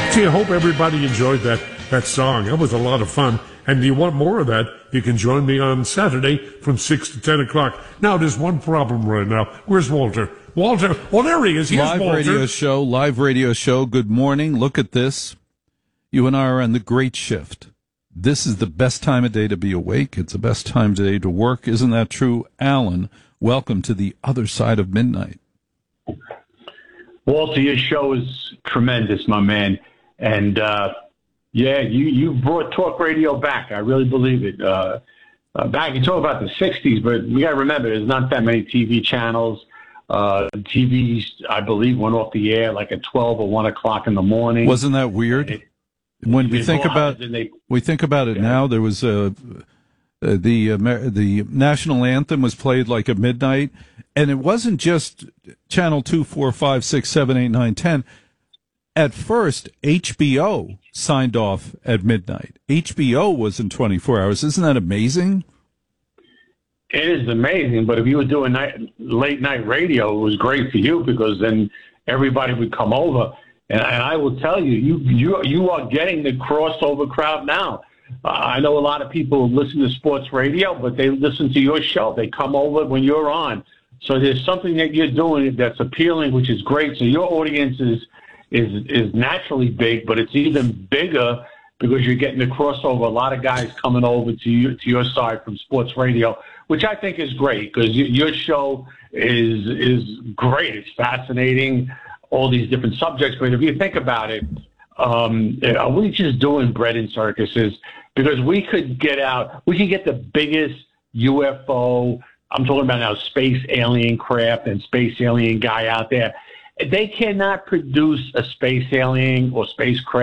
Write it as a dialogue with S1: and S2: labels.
S1: Gee, I hope everybody enjoyed that song. That was a lot of fun. And do you want more of that? You can join me on Saturday from 6 to 10 o'clock. Now, there's one problem right now. Where's Walter? Walter, well, there he is. Here's
S2: live
S1: Walter.
S2: Live radio show. Good morning. Look at this. You and I are on the great shift. This is the best time of day to be awake. It's the best time of day to work. Isn't that true? Alan, welcome to the other side of midnight.
S3: Walter, your show is tremendous, my man. And, yeah, you brought talk radio back. I really believe it. Back, you talk about the 60s, but we got to remember there's not that many TV channels. TVs, I believe, went off the air like at 12 or 1 o'clock in the morning.
S2: Wasn't that weird? When we think about it now, there was the national anthem was played like at midnight, and it wasn't just channel 2, 4, 5, 6, 7, 8, 9, 10. At first, HBO signed off at midnight. HBO was in 24 hours. Isn't that amazing?
S3: It is amazing, but if you were doing late night radio, it was great for you because then everybody would come over. And I will tell you, you are getting the crossover crowd now. I know a lot of people listen to sports radio, but they listen to your show. They come over when you're on. So there's something that you're doing that's appealing, which is great. So your audience is naturally big, but it's even bigger because you're getting the crossover. A lot of guys coming over to your side from sports radio, which I think is great because your show is great. It's fascinating, all these different subjects. But if you think about it, are we just doing bread and circuses? Because we could get the biggest UFO, I'm talking about now space alien craft and space alien guy out there. They cannot produce a space alien or spacecraft